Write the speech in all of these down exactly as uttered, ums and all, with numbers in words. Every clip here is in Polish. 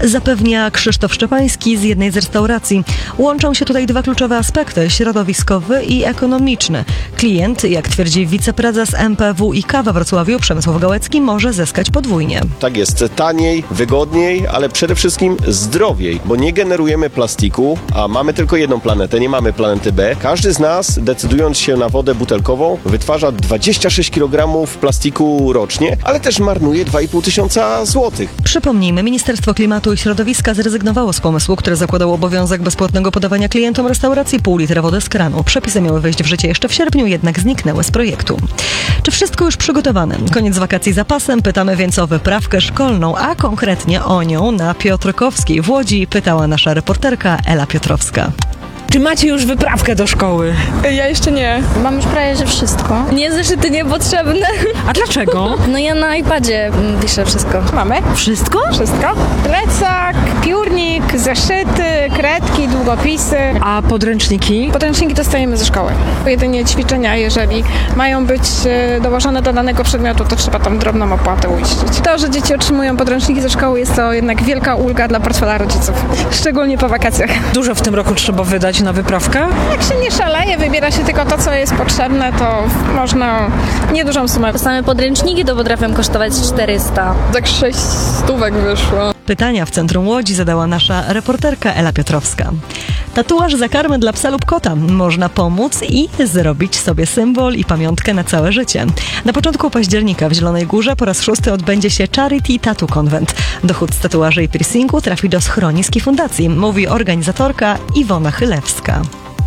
Zapewnia Krzysztof Szczepański z jednej z restauracji. Łączą się tutaj dwa kluczowe aspekty, środowiskowy i ekonomiczny. Klient, jak twierdzi wiceprezes M P W i K we Wrocławiu Przemysław Gałecki, może zyskać podwójnie. Tak jest, taniej, wygodniej, ale przede wszystkim zdrowiej, bo nie generujemy plastiku, a mamy tylko jedną planetę, nie mamy planety B. Każdy z nas, decydując się na wodę butelkową, wytwarza dwadzieścia sześć kilogramów plastiku rocznie, ale też marnuje dwa i pół tysiąca złotych. Przypomnijmy, Ministerstwo Klimatu i Środowiska zrezygnowało z pomysłu, który zakładał obowiązek bezpłatnego podawania klientom restauracji pół litra wody z kranu. Przepisy miały wejść w życie jeszcze w sierpniu, jednak zniknęły z projektu. Czy wszystko już przygotowane? Koniec wakacji za pasem, pytamy więc o wyprawkę szkolną, a konkretnie o nią na Piotrkowskiej w Łodzi pytała nasza reporterka Ela Piotrowska. Czy macie już wyprawkę do szkoły? Ja jeszcze nie. Mam już prawie, że wszystko. Nie, zeszyty niepotrzebne. A dlaczego? No ja na iPadzie piszę wszystko. Mamy? Wszystko? Wszystko. Plecak, piórnik, zeszyty, kredki, długopisy. A podręczniki? Podręczniki dostajemy ze szkoły. Jedynie ćwiczenia, jeżeli mają być dołożone do danego przedmiotu, to trzeba tam drobną opłatę uiścić. To, że dzieci otrzymują podręczniki ze szkoły, jest to jednak wielka ulga dla portfela rodziców. Szczególnie po wakacjach. Dużo w tym roku trzeba wydać na wyprawkę? Jak się nie szaleje, wybiera się tylko to, co jest potrzebne, to można niedużą sumę. Same podręczniki to potrafią kosztować czterysta. Tak sześć stówek wyszło. Pytania w centrum Łodzi zadała nasza reporterka Ela Piotrowska. Tatuaż za karmę dla psa lub kota. Można pomóc i zrobić sobie symbol i pamiątkę na całe życie. Na początku października w Zielonej Górze po raz szósty odbędzie się Charity Tattoo Convent. Dochód z tatuaży i piercingu trafi do schronisk i fundacji, mówi organizatorka Iwona Chylewska.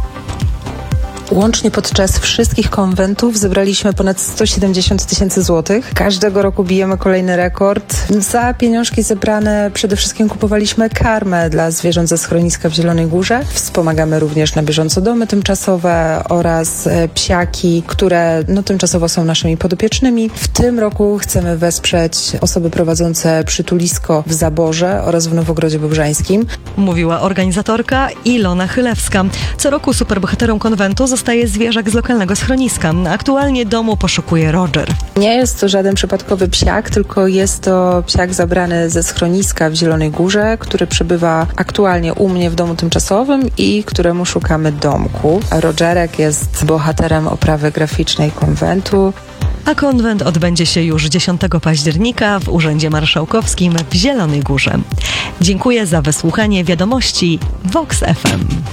Łącznie podczas wszystkich konwentów zebraliśmy ponad sto siedemdziesiąt tysięcy złotych. Każdego roku bijemy kolejny rekord. Za pieniążki zebrane przede wszystkim kupowaliśmy karmę dla zwierząt ze schroniska w Zielonej Górze. Wspomagamy również na bieżąco domy tymczasowe oraz psiaki, które no, tymczasowo są naszymi podopiecznymi. W tym roku chcemy wesprzeć osoby prowadzące przytulisko w Zaborze oraz w Nowogrodzie Bobrzańskim. Mówiła organizatorka Ilona Chylewska. Co roku superbohaterą konwentu zostaje zwierzak z lokalnego schroniska. Aktualnie domu poszukuje Roger. Nie jest to żaden przypadkowy psiak, tylko jest to psiak zabrany ze schroniska w Zielonej Górze, który przebywa aktualnie u mnie w domu tymczasowym i któremu szukamy domku. Rogerek jest bohaterem oprawy graficznej konwentu. A konwent odbędzie się już dziesiątego października w Urzędzie Marszałkowskim w Zielonej Górze. Dziękuję za wysłuchanie wiadomości Vox F M.